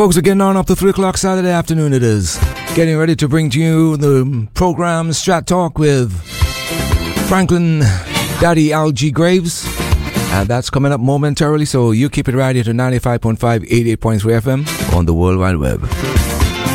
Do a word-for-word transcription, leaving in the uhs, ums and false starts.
Folks are getting on up to three o'clock Saturday afternoon it is. Getting ready to bring to you the program Strat Talk with Franklin Daddy Al G. Graves. And that's coming up momentarily, so you keep it right here to ninety-five point five, eighty-eight point three F M on the World Wide Web.